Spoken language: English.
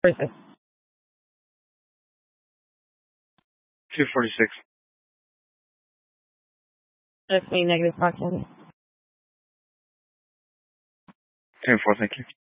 Process. 246. That's me, negative proximity. 10-4, thank you.